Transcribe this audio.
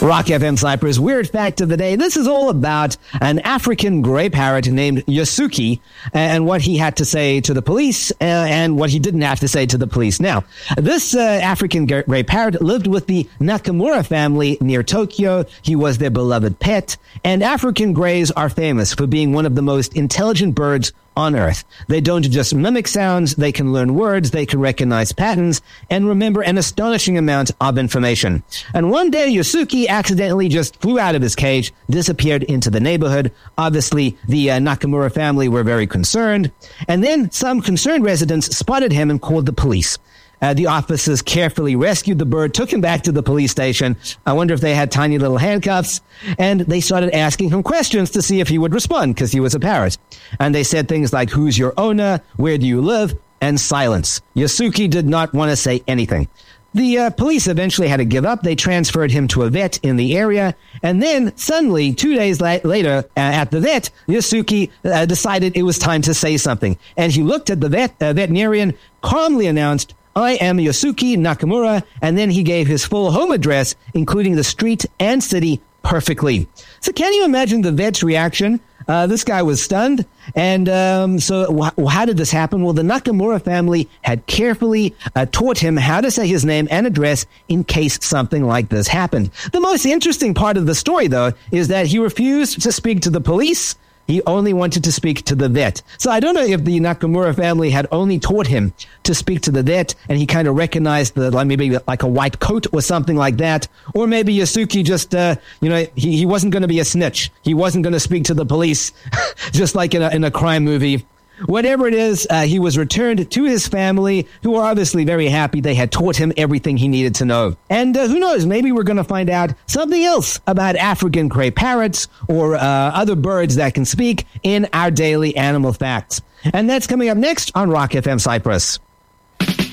Rock FM Cyprus Weird Fact of the Day. This is all about an African gray parrot named Yasuki and what he had to say to the police and what he didn't have to say to the police. Now, this African gray parrot lived with the Nakamura family near Tokyo. He was their beloved pet, and African grays are famous for being one of the most intelligent birds on Earth. They don't just mimic sounds, they can learn words, they can recognize patterns, and remember an astonishing amount of information. And one day, Yasuki accidentally just flew out of his cage, disappeared into the neighborhood. Obviously, the Nakamura family were very concerned. And then some concerned residents spotted him and called the police. The officers carefully rescued the bird, took him back to the police station. I wonder if they had tiny little handcuffs. And they started asking him questions to see if he would respond, because he was a parrot. And they said things like, who's your owner? Where do you live? And silence. Yasuki did not want to say anything. The police eventually had to give up. They transferred him to a vet in the area. And then suddenly, 2 days later, at the vet, Yasuki decided it was time to say something. And he looked at the veterinarian, calmly announced, I am Yasuki Nakamura, and then he gave his full home address, including the street and city, perfectly. So can you imagine the vet's reaction? This guy was stunned. And so how did this happen? Well, the Nakamura family had carefully taught him how to say his name and address in case something like this happened. The most interesting part of the story, though, is that he refused to speak to the police. He only wanted to speak to the vet. So I don't know if the Nakamura family had only taught him to speak to the vet, and he kind of recognized maybe like a white coat or something like that. Or maybe Yasuki just, he wasn't going to be a snitch. He wasn't going to speak to the police, just like in a crime movie. Whatever it is, he was returned to his family, who were obviously very happy they had taught him everything he needed to know. And who knows, maybe we're going to find out something else about African gray parrots or other birds that can speak in our daily animal facts. And that's coming up next on Rock FM Cyprus.